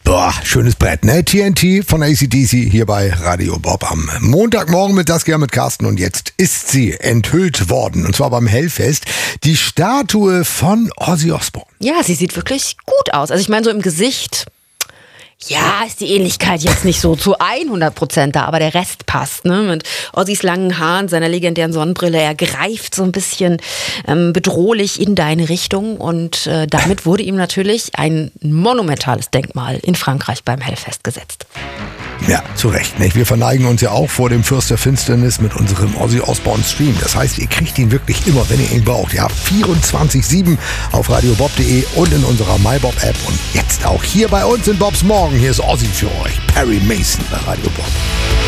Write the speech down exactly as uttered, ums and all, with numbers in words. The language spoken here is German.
Boah, schönes Brett, ne? T N T von A C D C hier bei Radio Bob am Montagmorgen mit Das Gern mit Carsten. Und jetzt ist sie enthüllt worden, und zwar beim Hellfest, die Statue von Ozzy Osbourne. Ja, sie sieht wirklich gut aus. Also ich meine, so im Gesicht, ja, ist die Ähnlichkeit jetzt nicht so zu hundert Prozent da, aber der Rest passt, ne? Mit Ozzys langen Haaren, seiner legendären Sonnenbrille, er greift so ein bisschen ähm, bedrohlich in deine Richtung, und äh, damit wurde ihm natürlich ein monumentales Denkmal in Frankreich beim Hellfest gesetzt. Ja, zu Recht, nicht? Wir verneigen uns ja auch vor dem Fürst der Finsternis mit unserem Ozzy Osbourne Stream. Das heißt, ihr kriegt ihn wirklich immer, wenn ihr ihn braucht. Ja, vierundzwanzig sieben auf radiobob punkt de und in unserer MyBob-App. Und jetzt auch hier bei uns in Bobs Morgen. Hier ist Ozzy für euch. Perry Mason bei Radio Bob.